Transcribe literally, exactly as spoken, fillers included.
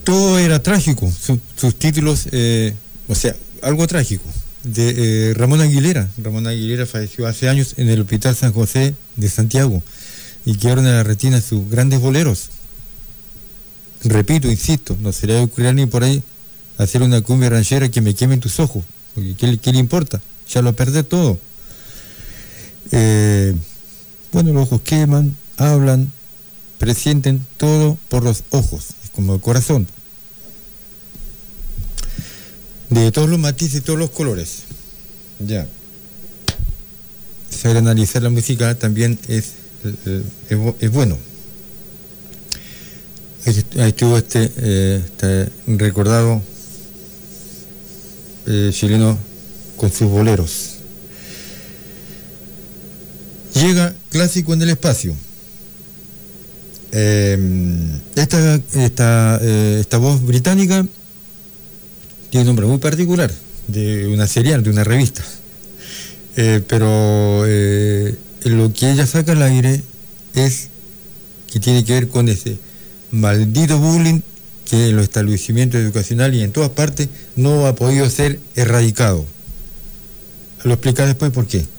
todo era trágico, su, sus títulos, eh, o sea, algo trágico. De eh, Ramón Aguilera. Ramón Aguilera falleció hace años en el Hospital San José de Santiago y quedaron en la retina sus grandes boleros. Repito, insisto, no se le va a ocurrir ni por ahí hacer una cumbia ranchera que me quemen tus ojos, porque ¿qué, qué le importa? Ya lo perdé todo. Eh, bueno, los ojos queman, hablan, presienten todo por los ojos, es como el corazón. De todos los matices, todos los colores. Ya. Saber analizar la música también es, es, es bueno. Ahí, ahí estuvo este, eh, este recordado eh, chileno con sus boleros. Llega Clásico en el Espacio. Eh, esta, esta, eh, esta voz británica tiene un nombre muy particular, de una serial, de una revista. Eh, pero eh, lo que ella saca al aire es que tiene que ver con ese maldito bullying que en los establecimientos educacionales y en todas partes no ha podido ser erradicado. Lo explicaré después por qué.